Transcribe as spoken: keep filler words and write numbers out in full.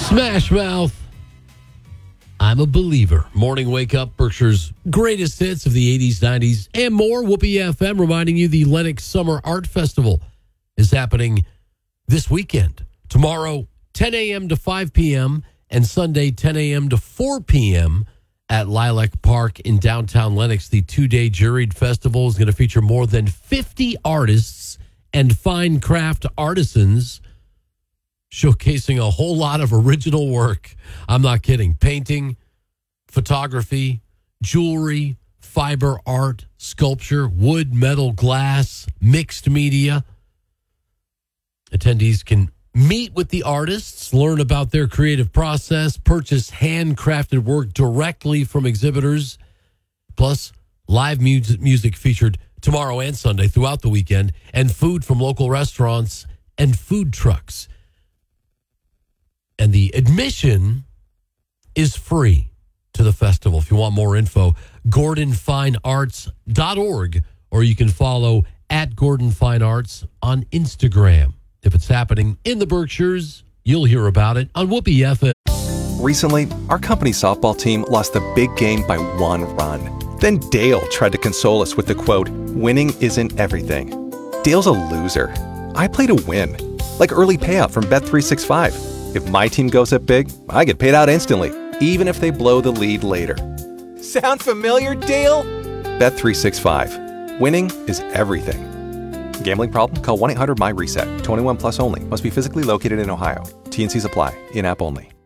Smash Mouth. I'm a believer. Morning wake up, Berkshire's greatest hits of the eighties, nineties, and more. Whoopee F M reminding you the Lennox Summer Art Festival is happening this weekend. Tomorrow, ten a.m. to five p.m., and Sunday, ten a.m. to four p.m. at Lilac Park in downtown Lennox. The two-day juried festival is going to feature more than fifty artists and fine craft artisans, showcasing a whole lot of original work. I'm not kidding. Painting, photography, jewelry, fiber art, sculpture, wood, metal, glass, mixed media. Attendees can meet with the artists, learn about their creative process, purchase handcrafted work directly from exhibitors, plus live music, music featured tomorrow and Sunday throughout the weekend, and food from local restaurants and food trucks. And the admission is free to the festival. If you want more info, gordon fine arts dot org, or you can follow at Gordon Fine Arts on Instagram. If it's happening in the Berkshires, you'll hear about it on Whoopee F M. Recently, our company softball team lost the big game by one run. Then Dale tried to console us with the quote, "Winning isn't everything." Dale's a loser. I play to win, like early payout from Bet three sixty-five. If my team goes up big, I get paid out instantly, even if they blow the lead later. Sound familiar, Dale? Bet three sixty-five. Winning is everything. Gambling problem? Call one eight hundred M Y RESET. twenty-one plus only. Must be physically located in Ohio. T and C's apply. In-app only.